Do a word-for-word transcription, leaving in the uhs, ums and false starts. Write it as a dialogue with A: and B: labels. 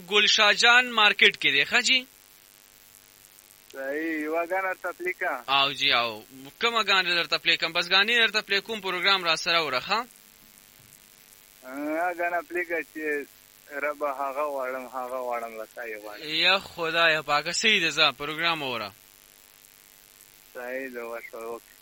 A: ګلشاه جان مارکیټ کې دی ښه جی
B: صحیح یوه ګانه درته پلی کړم
A: او جی او کومه ګانې درته پلی کړم بس ګانې درته پلی کوم پروګرام را سره وره ښه
B: هغه ګانه پلی کړه چې ربه هغه غواړم هغه غواړم لکه یې غواړم
A: یا خدایه پاکه صحیح ده ځه پروګرام وره
B: صحیح ده وشوه اوکې